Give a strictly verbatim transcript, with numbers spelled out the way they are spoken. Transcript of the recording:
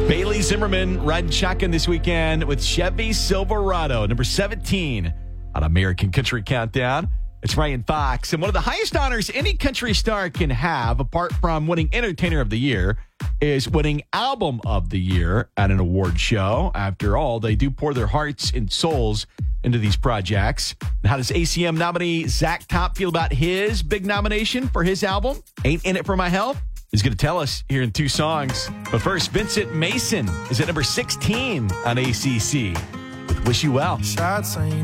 Bailey Zimmerman riding shotgun this weekend with Chevy Silverado, number seventeen on American Country Countdown. It's Ryan Fox. And one of the highest honors any country star can have, apart from winning Entertainer of the Year, is winning Album of the Year at an award show. After all, they do pour their hearts and souls into these projects. And how does A C M nominee Zach Top feel about his big nomination for his album, Ain't In It For My Health? He's going to tell us here in two songs. But first, Vincent Mason is at number sixteen on A C C with Wish You Well. Shots ain't